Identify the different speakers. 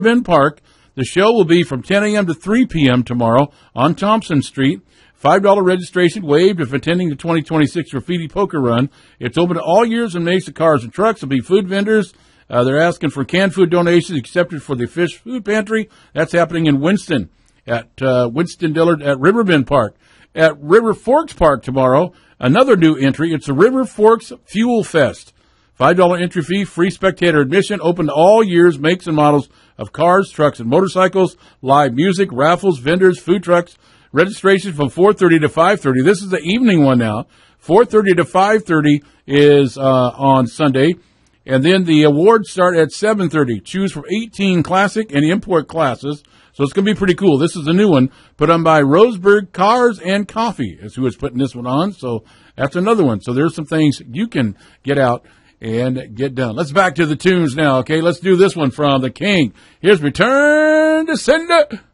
Speaker 1: Ben Park. The show will be from 10 a.m. to 3 p.m. tomorrow on Thompson Street. $5 registration waived if attending the 2026 Graffiti Poker Run. It's open to all years and makes of cars and trucks. There'll be food vendors. They're asking for canned food donations accepted for the Fish Food Pantry. That's happening in Winston, at Winston Dillard at Riverbend Park. At River Forks Park tomorrow, another new entry. It's the River Forks Fuel Fest. $5 entry fee, free spectator admission, open to all years, makes and models of cars, trucks, and motorcycles, live music, raffles, vendors, food trucks. Registration from 4:30 to 5:30. This is the evening one now. 4:30 to 5:30 is on Sunday. And then the awards start at 7:30. Choose from 18 classic and import classes. So it's going to be pretty cool. This is a new one put on by Roseburg Cars and Coffee is who is putting this one on. So that's another one. So there's some things you can get out and get done. Let's back to the tunes now, okay? Let's do this one from the King. Here's Return to Sender.